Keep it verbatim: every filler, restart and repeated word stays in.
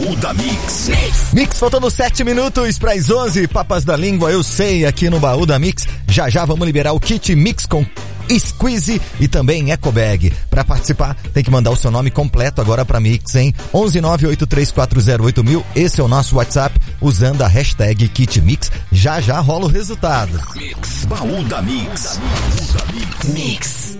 Baú da Mix. Mix. Mix, faltando sete minutos para as onze. Papas da língua, eu sei, aqui no Baú da Mix. Já já vamos liberar o kit Mix com Squeeze e também Eco Bag. Para participar, tem que mandar o seu nome completo agora para Mix, hein? onze nove oito três quatro zero oito mil. Esse é o nosso WhatsApp, usando a hashtag Kit Mix. Já já rola o resultado. Mix, Baú da Mix. Baú da Mix. Mix.